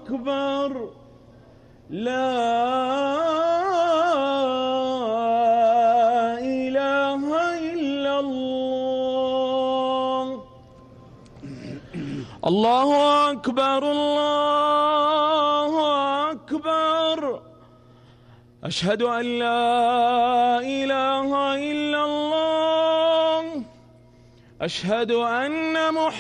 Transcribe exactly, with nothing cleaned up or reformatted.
أكبر لا إله إلا الله. الله أكبر الله أكبر. أشهد أن لا إله إلا الله. أشهد أن محمدا